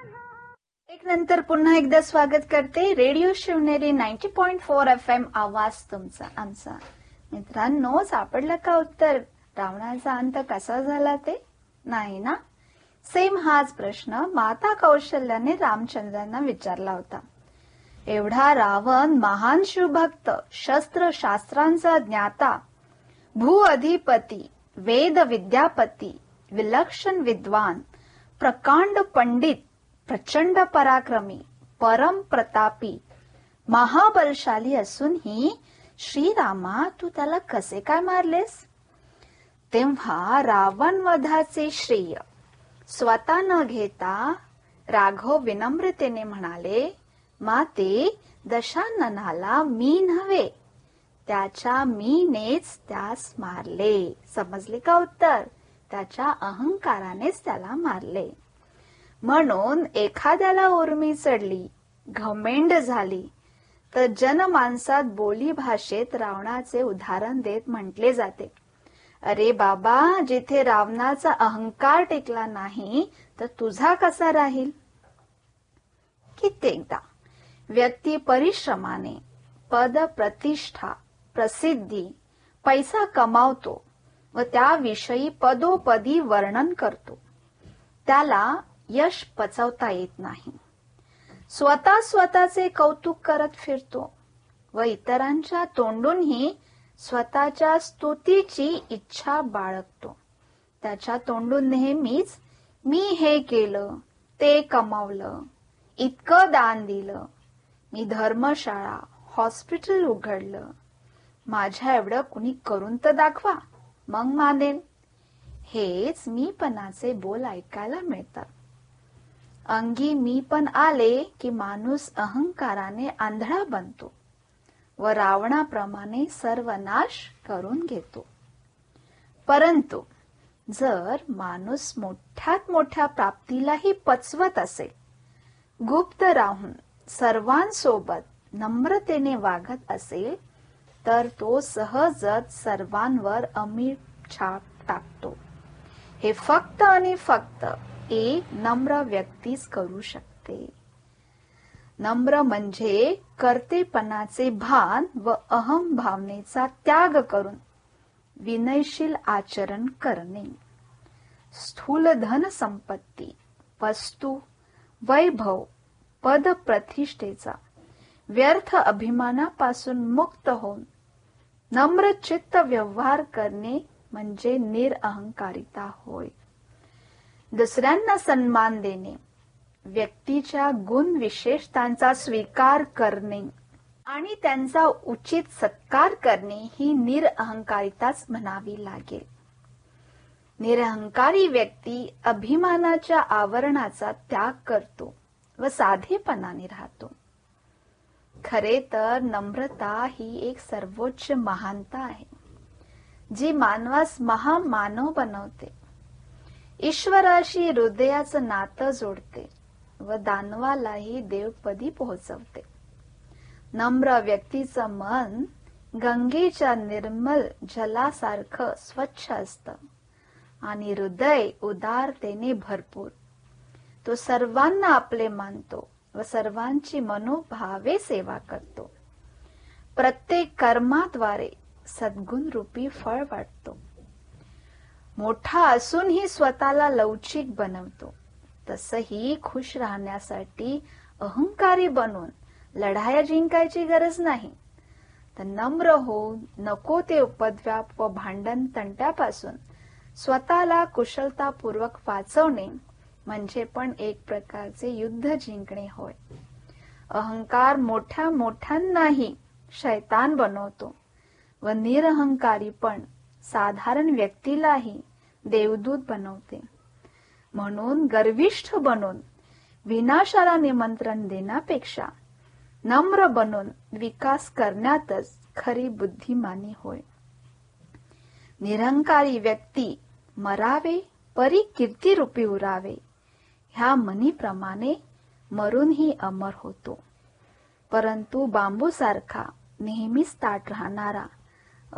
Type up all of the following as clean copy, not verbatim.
एक नंतर पुन्हा एकदा स्वागत करते रेडिओ शिवनेरी 90.4 FM आवाज तुमचा आमचा. मित्रांनो, सापडलं का उत्तर? रावणाचा अंत कसा झाला ते? नाही ना? सेम हाच प्रश्न माता कौशल्याने रामचंद्रांना विचारला होता. एवढा रावण महान शिवभक्त, शस्त्र शास्त्रांचा ज्ञाता, भू अधिपती, वेद विद्यापती, विलक्षण विद्वान, प्रकांड पंडित, प्रचंड पराक्रमी, परम प्रतापी, महाबलशाली असूनही श्रीरामा तू त्याला कसे काय मारलेस? तेव्हा रावण वधाचे श्रेय स्वतः न घेता राघव विनम्रतेने म्हणाले, माते, दशाननाला मी नव्हे, त्याच्या मीनेच त्यास मारले. समजले का उत्तर? त्याच्या अहंकारानेच त्याला मारले. म्हणून एखाद्याला उर्मी चढली, घमेंड झाली, तर जनमानसात बोली भाषेत रावणाचे उदाहरण देत म्हटले जाते, अरे बाबा, जिथे रावणाचा अहंकार टेकला नाही तर तुझा कसा राहील? कित्येकदा व्यक्ती परिश्रमाने पद, प्रतिष्ठा, प्रसिद्धी, पैसा कमावतो व त्याविषयी पदोपदी वर्णन करतो. त्याला यश पचवता येत नाही. स्वतःचे कौतुक करत फिरतो व इतरांच्या तोंडूनही स्वतःच्या स्तुतीची इच्छा बाळगतो. त्याच्या तोंडून नेहमीच मी हे केलं, ते कमावलं, इतकं दान दिलं, मी धर्मशाळा, हॉस्पिटल उघडलं, माझ्या एवढं कुणी करून तर दाखवा, मग मानेल, हेच मीपणाचे बोल ऐकायला मिळतात. अंगी मीपण आले की माणूस अहंकाराने आंधळा बनतो व रावणाप्रमाणे सर्वनाश करून घेतो. परंतु जर माणूस मोठ्यात मोठ्या प्राप्तीलाही पचवत असेल, गुप्त राहून सर्वांसोबत नम्रतेने वागत असेल, तर तो सहजच सर्वांवर अमीट छाप टाकतो. हे फक्त आणि फक्त एक नम्र व्यक्तीच करू शकते. नम्र म्हणजे कर्तेपणाचे भान व अहम भावनेचा त्याग करून विनयशील आचरण करणे. स्थूल धन संपत्ती, वस्तू, वैभव, पद प्रतिष्ठेचा व्यर्थ अभिमानापासून मुक्त होऊन नम्र चित्त व्यवहार करणे म्हणजे निरअहंकारिता होय. दुसऱ्यांना सन्मान देणे, व्यक्तीच्या गुण विशेषतांचा स्वीकार करणे आणि त्यांचा उचित सत्कार करणे ही निरअहंकारिताच म्हणावी लागेल. निरअहंकारी व्यक्ती अभिमानाच्या आवरणाचा त्याग करतो व साधेपणाने राहतो. खरे तर नम्रता ही एक सर्वोच्च महानता आहे, जी मानवास महामानव बनवते, ईश्वराशी हृदयाचं नातं जोडते व दानवालाही देवपदी पोहोचवते. नम्र व्यक्तीचं मन गंगेच्या निर्मल जलासारखं स्वच्छ असतं आणि हृदय उदारतेने भरपूर. तो सर्वांना आपले मानतो व सर्वांची मनोभावे सेवा करतो. प्रत्येक कर्माद्वारे सद्गुण रूपी फळ वाटतो. मोठा असूनही स्वतःला लवचिक बनवतो. तसही खुश राहण्यासाठी अहंकारी बनून लढाया जिंकायची गरज नाही, तर नम्र होऊन नको ते उपद्व्याप व भांडण तंट्यापासून स्वतःला कुशलतापूर्वक वाचवणे म्हणजे पण एक प्रकारचे युद्ध जिंकणे होय. अहंकार मोठ्या मोठ्यांनाही शैतान बनवतो व निरअहंकारी पण साधारण व्यक्तीलाही देवदूत बनवते. म्हणून गर्विष्ठ बनून विनाशाला निमंत्रण देण्यापेक्षा नम्र बनून विकास करण्यातच खरी बुद्धिमानी होय. निरहंकारी व्यक्ती मरावे परी कीर्तिरूपी उरावे ह्या म्हणीप्रमाणे मरूनही अमर होतो. परंतु बांबूसारखा नेहमीच ताठ राहणारा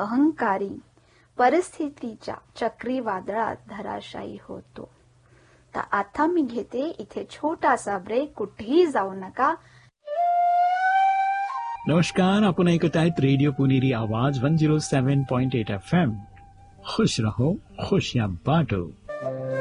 अहंकारी परिस्थितीच्या चक्रीवादळात धराशायी होतो. तर आता मी घेते इथे छोटासा ब्रेक. कुठेही जाऊ नका. नमस्कार, आपण ऐकत आहेत रेडिओ पुणेरी आवाज 107.8 FM. खुश रहो, खुशियां बांटो.